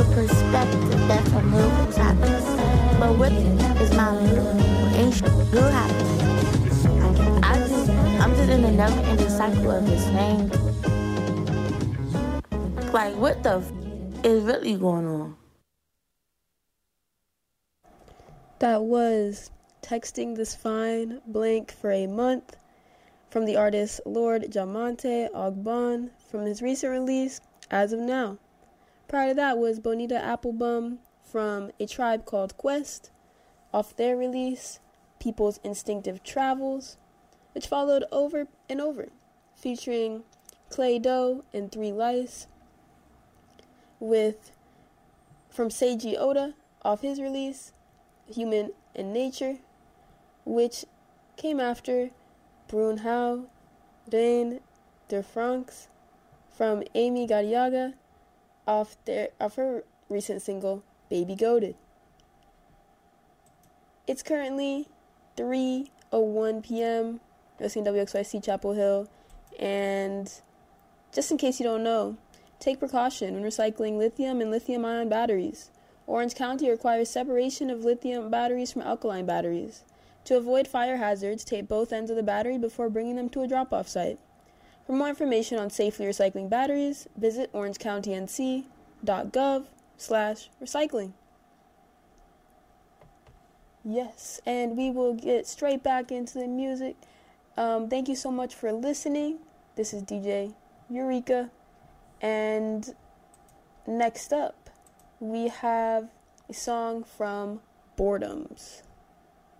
your perspective that a miracle's happening. But what is my miracle? Ain't shit good happening. I'm just in a never-ending cycle of the same. Like, what the is really going on? That was Texting This Fine Blank for a Month from the artist Lord Jamonte Ogbon from his recent release, As of Now. Prior to that was Bonita Applebum from A Tribe Called Quest off their release, People's Instinctive Travels, which followed Over and Over, featuring Clay Doe and Three Lice, with from Seiji Oda off his release, Human and Nature, which came after Brunhau Reine de France from Amy Gadiaga off her recent single, Baby Goated. It's currently 3:01 p.m. listening to WXYC Chapel Hill, and just in case you don't know, take precaution when recycling lithium and lithium-ion batteries. Orange County requires separation of lithium batteries from alkaline batteries. To avoid fire hazards, tape both ends of the battery before bringing them to a drop-off site. For more information on safely recycling batteries, visit orangecountync.gov/recycling. Yes, and we will get straight back into the music. Thank you so much for listening. This is DJ Eureka. And next up, we have a song from Boredoms.